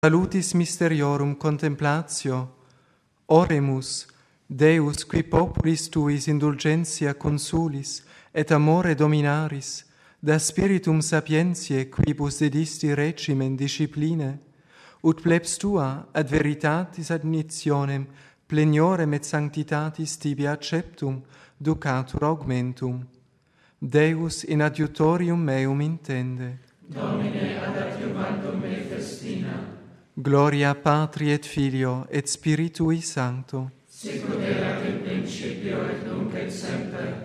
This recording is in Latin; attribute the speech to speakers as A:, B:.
A: Salutis mysteriorum contemplatio. Oremus, Deus, qui populis tuis indulgentia consulis, et amore dominaris, da spiritum sapientiae quibus dedisti regimen discipline, ut plebs tua ad veritatis adnitionem pleniorem et sanctitatis tibi acceptum ducatur augmentum. Deus in adiutorium meum intende.
B: Domine ad adiuvandum me festina.
A: Gloria Patri et Filio et Spiritui Sancto.
B: Sicut erat in principio et